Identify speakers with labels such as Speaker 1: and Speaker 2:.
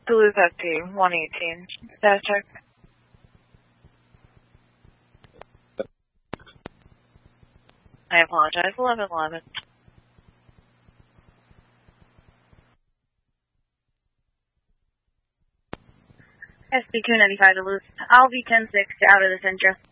Speaker 1: Duluth FT 118. Status check. I apologize. 1111.
Speaker 2: SB 295 Duluth. I'll be 10-6 out of the center.